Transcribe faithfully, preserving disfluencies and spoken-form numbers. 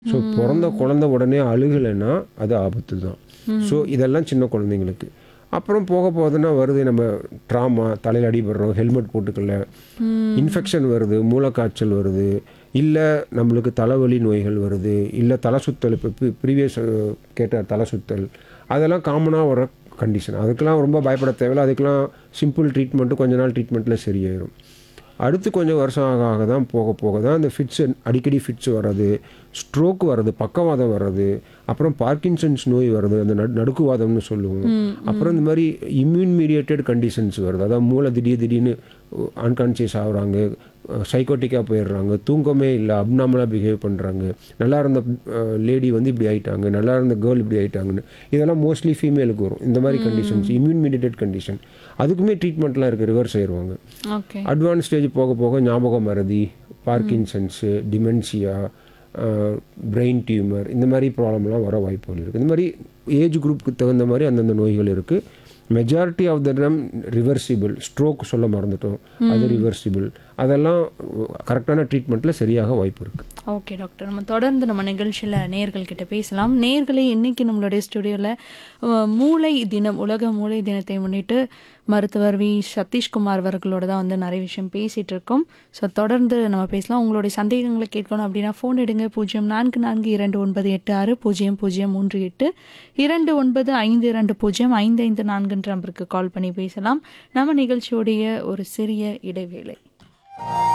So பிறந்த ம். குழந்தை உடனே அழுகலைன்னா அது ஆபத்து தான். ஸோ ம். இதெல்லாம் சின்ன குழந்தைங்களுக்கு. அப்புறம் போக போகுதுன்னா வருது நம்ம ட்ராமா, தலையில் அடிபடுறோம், ஹெல்மெட் போட்டுக்கல, ம். இன்ஃபெக்ஷன் வருது, மூளைக்காய்ச்சல் வருது, இல்லை நம்மளுக்கு தலைவலி நோய்கள் வருது, இல்லை தலை சுத்தல். இப்போ ப்ரீவியஸ் கேட்ட தலை சுத்தல் அதெல்லாம் காமனாக வர கண்டிஷன். அதுக்கெல்லாம் ரொம்ப பயப்பட தேவையில்லை. அதுக்கெல்லாம் சிம்பிள் ட்ரீட்மெண்ட்டு கொஞ்ச நாள் ட்ரீட்மெண்ட்டில் சரியாயிடும். அடுத்து கொஞ்சம் வருஷம் ஆக ஆக தான் போக போக தான் இந்த ஃபிட்ஸு, அடிக்கடி ஃபிட்ஸ் வர்றது, ஸ்ட்ரோக் வர்றது, பக்கவாதம் வர்றது, அப்புறம் பார்க்கின்சன்ஸ் நோய் வருது, அந்த நடு நடுக்குவாதம்னு சொல்லுவோம். ம். அப்புறம் ம். இந்த மாதிரி இம்யூன் மீடியேட்டட் கண்டிஷன்ஸ் வருது. அதாவது மூளை திடீர் திடீர்னு அன்கான்சியஸ் ஆகுறாங்க, சைக்கோட்டிக்காக போயிடுறாங்க, தூக்கமே இல்லை, அப்நார்மலாக பிஹேவ் பண்ணுறாங்க. நல்லா இருந்த லேடி வந்து இப்படி ஆயிட்டாங்க, நல்லா இருந்த கேர்ள் இப்படி ஆயிட்டாங்கன்னு. இதெல்லாம் மோஸ்ட்லி ஃபீமேலுக்கு வரும் இந்த மாதிரி கண்டிஷன்ஸ், ம். Immune mediated condition. அதுக்குமே ட்ரீட்மெண்ட்லாம் இருக்குது, ரிவர்ஸ் ஆயிடுவாங்க. ஓகே. அட்வான்ஸ் ஸ்டேஜ் போக போக ஞாபக மறதி, பார்க்கின்சன்ஸு, டிமென்ஷியா, பிரெயின் டியூமர், இந்த மாதிரி ப்ராப்ளம்லாம் வர வாய்ப்புகள் இருக்குது. இந்த மாதிரி ஏஜ் குரூப்புக்கு தகுந்த மாதிரி அந்தந்த நோய்கள் இருக்குது. மெஜாரிட்டி ஆஃப் த டம் ரிவர்சிபிள். ஸ்ட்ரோக் சொல்ல மறந்துட்டோம், அது ம். ரிவர்சிபிள். அதெல்லாம் கரெக்டான ட்ரீட்மெண்ட்டில் சரியாக வாய்ப்பு இருக்குது. Okay doctor. நம்ம தொடர்ந்து நம்ம நிகழ்ச்சியில் நேயர்கள் கிட்ட பேசலாம். நேயர்களே, இன்னைக்கு நம்மளுடைய ஸ்டுடியோவில் மூளை தினம், உலக மூளை தினத்தை முன்னிட்டு மருத்துவர் வி சதீஷ்குமார் அவர்களோட தான் வந்து நிறைய விஷயம் பேசிகிட்டு இருக்கோம். ஸோ தொடர்ந்து நம்ம பேசலாம். உங்களுடைய சந்தேகங்களை கேட்கணும் அப்படின்னா ஃபோன் எடுங்க. பூஜ்ஜியம் நான்கு நான்கு இரண்டு ஒன்பது எட்டு ஆறு பூஜ்ஜியம் பூஜ்ஜியம் மூன்று எட்டு இரண்டு ஒன்பது ஐந்து இரண்டு பூஜ்ஜியம் ஐந்து ஐந்து நான்குன்ற நம்பருக்கு கால் பண்ணி பேசலாம். நம்ம நிகழ்ச்சியோடைய ஒரு சிறிய இடைவேளை.